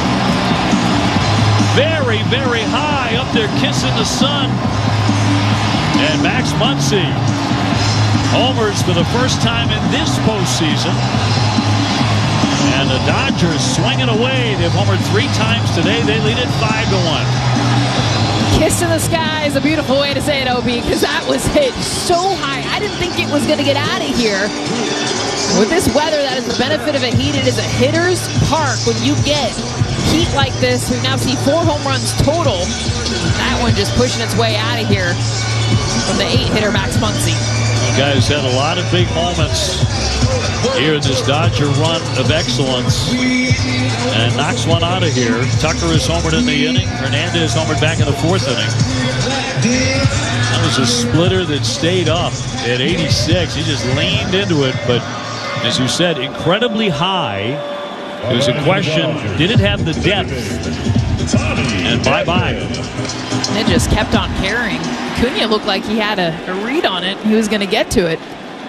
[SPEAKER 4] Very, very high up there kissing the sun. And Max Muncy homers for the first time in this postseason. And the Dodgers swinging away. They've homered three times today. They lead it five to one.
[SPEAKER 5] Kiss in the sky is a beautiful way to say it, O B, because that was hit so high. I didn't think it was going to get out of here. With this weather, that is the benefit of a heat. It is a hitter's park when you get heat like this. We now see four home runs total. That one just pushing its way out of here from the eight-hitter Max Muncy.
[SPEAKER 4] The guy's had a lot of big moments here in this Dodger run of excellence, and knocks one out of here. Tucker is homered in the inning. Hernandez homered back in the fourth inning. That was a splitter that stayed up at eighty-six. He just leaned into it, but as you said, incredibly high. It was a question, did it have the depth? And bye-bye.
[SPEAKER 5] And it just kept on carrying. Acuna looked like he had a, a read on it. He was going to get to it.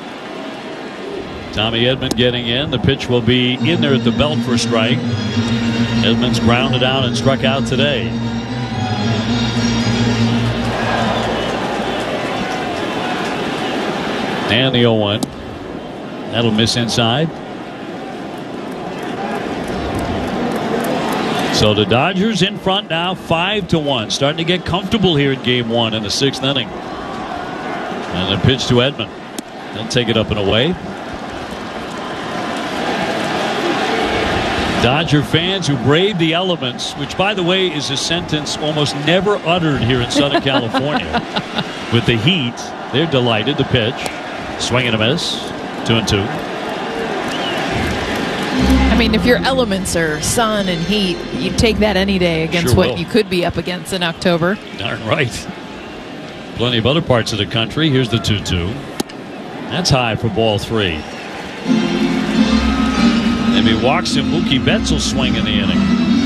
[SPEAKER 4] Tommy Edman getting in. The pitch will be in there at the belt for a strike. Edman's grounded out and struck out today. And the oh one. That'll miss inside. So the Dodgers in front now, five to one. Starting to get comfortable here in game one in the sixth inning. And the pitch to Edman. They'll take it up and away. Dodger fans who brave the elements, which, by the way, is a sentence almost never uttered here in Southern California. With the heat, they're delighted. The pitch. Swing and a miss. Two and two.
[SPEAKER 5] I mean, if your elements are sun and heat, you'd take that any day against
[SPEAKER 4] Sure
[SPEAKER 5] what
[SPEAKER 4] will.
[SPEAKER 5] you could be up against in October.
[SPEAKER 4] Darn right. Plenty of other parts of the country. Here's the two two. That's high for ball three. And he walks him. Mookie Betts will swing in the inning.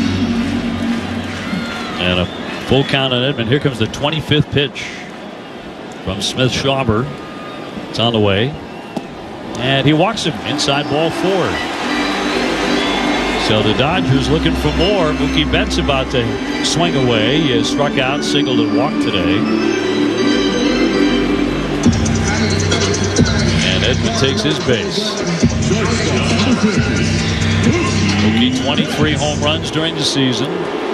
[SPEAKER 4] And a full count on Edman. Here comes the twenty-fifth pitch from Smith Schauber. It's on the way. And he walks him inside ball four. So the Dodgers looking for more. Mookie Betts about to swing away. He has struck out, singled, and walked today. And Edman takes his base. Mookie, twenty-three home runs during the season.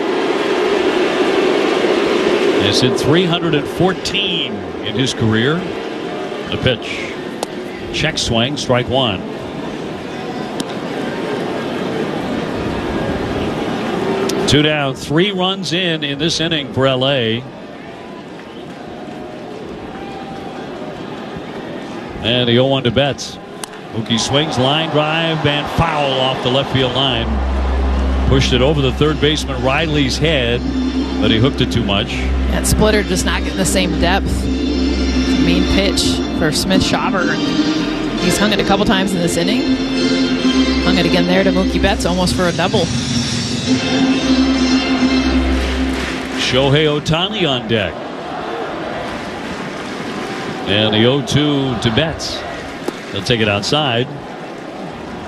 [SPEAKER 4] Has hit three hundred fourteen in his career. The pitch. Check swing, strike one. Two down, three runs in in this inning for L A. And the oh one to Betts. Mookie swings, line drive, and foul off the left field line. Pushed it over the third baseman Riley's head, but he hooked it too much.
[SPEAKER 5] That splitter just not getting the same depth. Mean pitch for Smith Schauber. He's hung it a couple times in this inning. Hung it again there to Mookie Betts, almost for a double.
[SPEAKER 4] Shohei Ohtani on deck. And the oh two to Betts. They'll take it outside.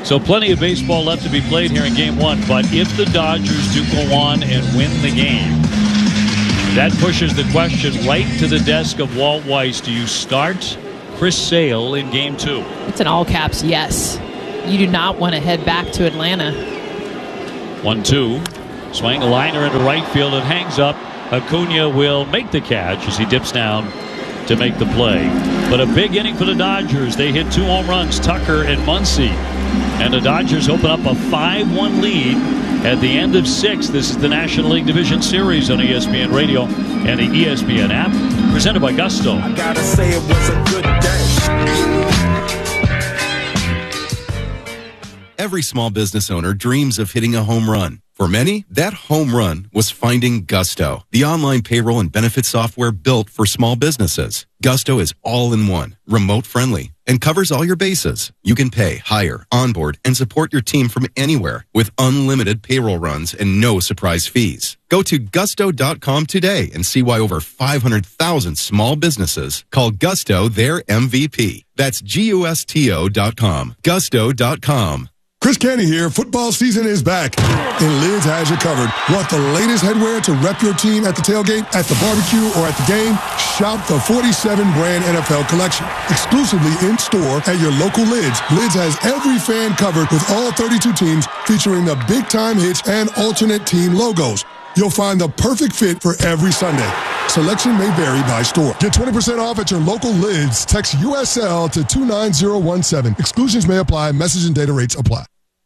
[SPEAKER 4] So plenty of baseball left to be played here in game one. But if the Dodgers do go on and win the game, that pushes the question right to the desk of Walt Weiss. Do you start Chris Sale in game two?
[SPEAKER 5] It's an all caps yes. You do not want to head back to Atlanta.
[SPEAKER 4] one two. Swing a liner into right field. It hangs up. Acuna will make the catch as he dips down to make the play. But a big inning for the Dodgers. They hit two home runs, Tucker and Muncy. And the Dodgers open up a five one lead at the end of six. This is the National League Division Series on E S P N Radio and the E S P N app, presented by Gusto.
[SPEAKER 1] I gotta say it was a good day.
[SPEAKER 13] Every small business owner dreams of hitting a home run. For many, that home run was finding Gusto, the online payroll and benefit software built for small businesses. Gusto is all-in-one, remote-friendly, and covers all your bases. You can pay, hire, onboard, and support your team from anywhere with unlimited payroll runs and no surprise fees. Go to gusto dot com today and see why over five hundred thousand small businesses call Gusto their M V P. That's G U S T O dot com. gusto dot com.
[SPEAKER 6] Chris Canty here. Football season is back, and Lids has you covered. Want the latest headwear to rep your team at the tailgate, at the barbecue, or at the game? Shop the forty-seven brand N F L collection. Exclusively in-store at your local Lids. Lids has every fan covered with all thirty-two teams, featuring the big-time hits and alternate team logos. You'll find the perfect fit for every Sunday. Selection may vary by store. Get twenty percent off at your local Lids. Text U S L to two nine zero one seven. Exclusions may apply. Message and data rates apply.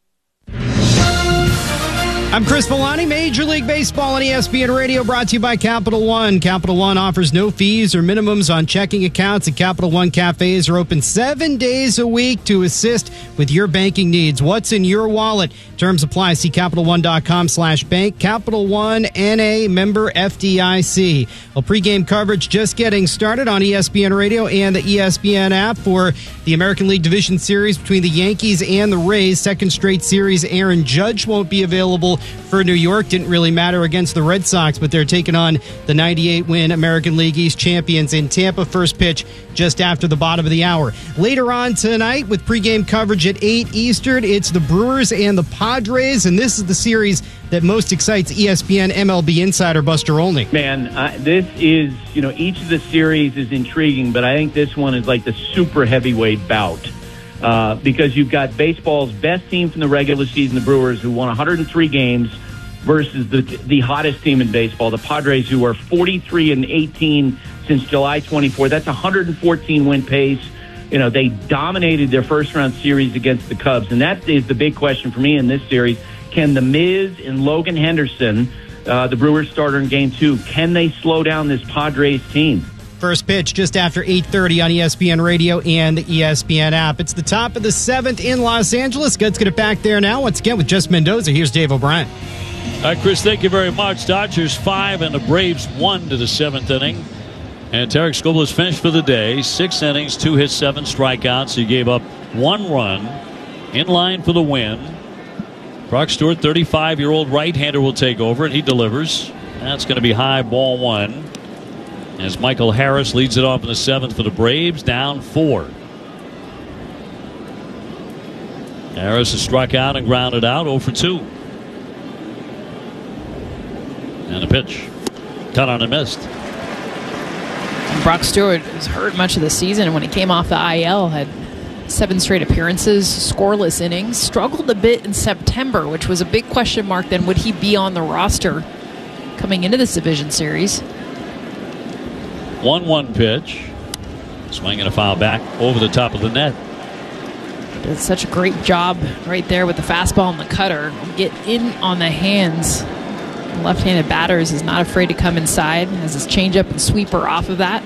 [SPEAKER 3] I'm Chris Villani. Major League Baseball on E S P N Radio, brought to you by Capital One. Capital One offers no fees or minimums on checking accounts, and Capital One cafes are open seven days a week to assist with your banking needs. What's in your wallet? Terms apply. See Capital One dot com slash bank. Capital One, N A, member F D I C. Well, pregame coverage just getting started on E S P N Radio and the E S P N app for the American League Division Series between the Yankees and the Rays. Second straight series, Aaron Judge won't be available for New York. Didn't really matter against the Red Sox, but they're taking on the ninety-eight win American League East champions in Tampa. First pitch just after the bottom of the hour. Later on tonight, with pregame coverage at eight Eastern, it's the Brewers and the Padres, and this is the series that most excites E S P N M L B insider Buster Olney.
[SPEAKER 7] Man, uh, this is, you know, each of the series is intriguing, but I think this one is like the super heavyweight bout. Uh, because you've got baseball's best team from the regular season, the Brewers, who won one hundred three games, versus the the hottest team in baseball, the Padres, who are forty-three and eighteen since July twenty-fourth. That's a one hundred fourteen win pace. You know, they dominated their first round series against the Cubs, and that is the big question for me in this series. Can the Miz and Logan Henderson, uh, the Brewers starter in game two, can they slow down this Padres team?
[SPEAKER 3] First pitch just after eight thirty on E S P N Radio and the E S P N app. It's the top of the seventh in Los Angeles. Let's get it back there now. Once again with Jess Mendoza. Here's Dave O'Brien.
[SPEAKER 4] All right, Chris, thank you very much. Dodgers five and the Braves one to the seventh inning. And Tarek Skubal is finished for the day. Six innings, two hits, seven strikeouts. He gave up one run. In line for the win. Brock Stewart, thirty-five-year-old right-hander, will take over, and he delivers. That's going to be high, ball one. As Michael Harris leads it off in the seventh for the Braves, down four. Harris has struck out and grounded out, oh for two. And a pitch. Cut on and missed.
[SPEAKER 5] Brock Stewart was hurt much of the season, and when he came off the I L, had seven straight appearances, scoreless innings, struggled a bit in September, which was a big question mark then. Would he be on the roster coming into this division series?
[SPEAKER 4] one one pitch. Swinging a foul back over the top of the net.
[SPEAKER 5] Did such a great job right there with the fastball and the cutter. Get in on the hands. Left-handed batters is not afraid to come inside. Has his changeup and sweeper off of that.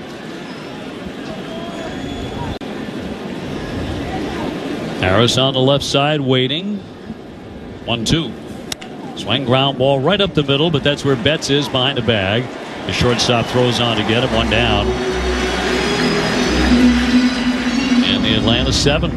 [SPEAKER 4] Harris on the left side waiting. one two. Swing ground ball right up the middle, but that's where Betts is behind the bag. The shortstop throws on to get him, one down. In the Atlanta seventh.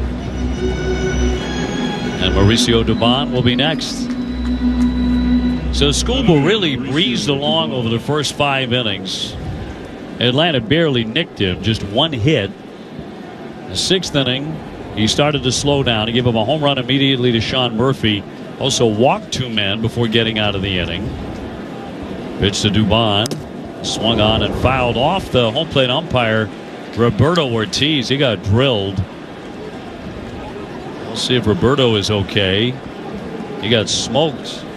[SPEAKER 4] And Mauricio Dubon will be next. So Skubal really breezed along over the first five innings. Atlanta barely nicked him, just one hit. The sixth inning, He started to slow down. He gave him a home run immediately to Sean Murphy. Also walked two men before getting out of the inning. Pitch to Dubon. Swung on and fouled off the home plate umpire, Roberto Ortiz. He got drilled. We'll see if Roberto is okay. He got smoked.